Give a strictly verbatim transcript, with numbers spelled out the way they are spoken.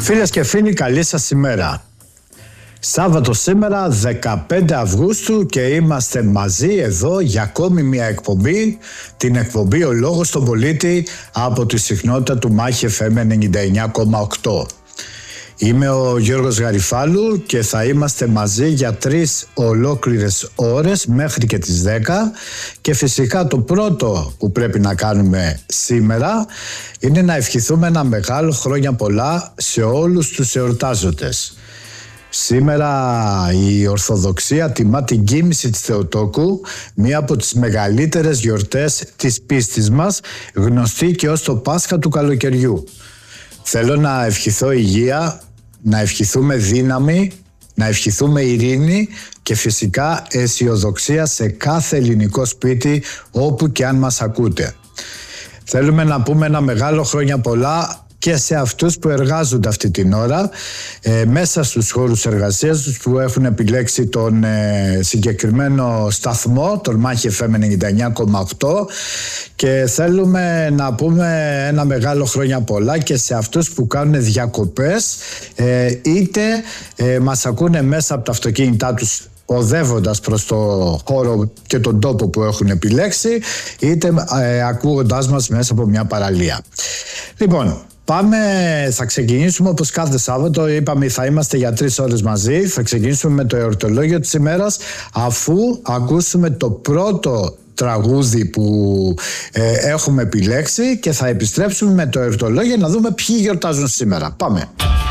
Φίλες και φίλοι, καλή σας ημέρα. Σάββατο σήμερα, δεκαπέντε Αυγούστου, και είμαστε μαζί εδώ για ακόμη μια εκπομπή, την εκπομπή «Ο Λόγος στον Πολίτη» από τη συχνότητα του Μάχη εφ εμ ενενήντα εννιά κόμμα οκτώ. Είμαι ο Γιώργος Γαριφάλου και θα είμαστε μαζί για τρεις ολόκληρες ώρες μέχρι και τις δέκα, και φυσικά το πρώτο που πρέπει να κάνουμε σήμερα είναι να ευχηθούμε ένα μεγάλο χρόνια πολλά σε όλους τους εορτάζοντες. Σήμερα η Ορθοδοξία τιμά την κοίμηση της Θεοτόκου, μία από τις μεγαλύτερες γιορτές της πίστης μας, γνωστή και ως το Πάσχα του καλοκαιριού. Θέλω να ευχηθώ υγεία, να ευχηθούμε δύναμη, να ευχηθούμε ειρήνη και φυσικά αισιοδοξία σε κάθε ελληνικό σπίτι όπου και αν μας ακούτε. Θέλουμε να πούμε ένα μεγάλο χρόνια πολλά και σε αυτούς που εργάζονται αυτή την ώρα ε, μέσα στους χώρους εργασίας τους, που έχουν επιλέξει τον ε, συγκεκριμένο σταθμό, τον Μάχη εφ εμ ενενήντα εννιά κόμμα οκτώ, και θέλουμε να πούμε ένα μεγάλο χρόνια πολλά και σε αυτούς που κάνουν διακοπές, ε, είτε ε, μας ακούνε μέσα από τα αυτοκίνητά τους οδεύοντας προς το χώρο και τον τόπο που έχουν επιλέξει, είτε ε, ακούγοντάς μας μέσα από μια παραλία. Λοιπόν, πάμε, θα ξεκινήσουμε όπως κάθε Σάββατο. Είπαμε θα είμαστε για τρεις ώρες μαζί. Θα ξεκινήσουμε με το εορτολόγιο της ημέρας, αφού ακούσουμε το πρώτο τραγούδι που ε, έχουμε επιλέξει, και θα επιστρέψουμε με το εορτολόγιο να δούμε ποιοι γιορτάζουν σήμερα. Πάμε!